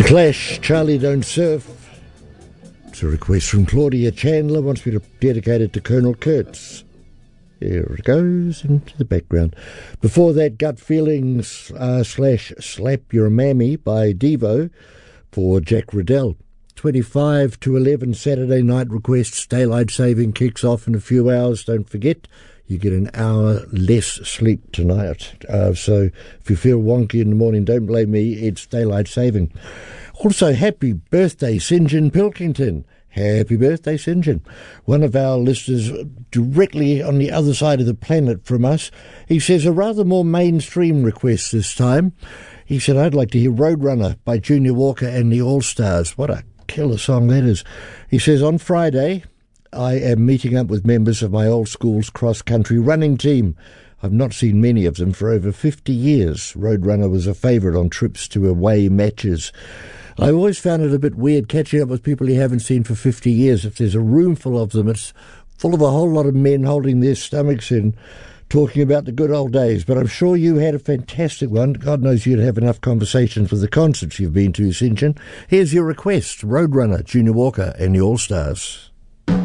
Clash, Charlie Don't Surf. It's a request from Claudia Chandler, wants me to dedicate it to Colonel Kurtz. Here it goes into the background. Before that, Gut Feelings / Slap Your Mammy by Devo for Jack Riddell. 25 to 11 Saturday night requests. Daylight saving kicks off in a few hours. Don't forget, you get an hour less sleep tonight. So if you feel wonky in the morning, don't blame me. It's daylight saving. Also, happy birthday, St. John Pilkington. Happy birthday, St. John. One of our listeners directly on the other side of the planet from us. He says a rather more mainstream request this time. He said, I'd like to hear Roadrunner by Junior Walker and the All-Stars. What a killer song that is. He says, on Friday, I am meeting up with members of my old school's cross-country running team. I've not seen many of them for over 50 years. Roadrunner was a favourite on trips to away matches. I always found it a bit weird catching up with people you haven't seen for 50 years. If there's a room full of them, it's full of a whole lot of men holding their stomachs in, talking about the good old days. But I'm sure you had a fantastic one. God knows you'd have enough conversations with the concerts you've been to, St. John. Here's your request, Roadrunner, Junior Walker and the All-Stars.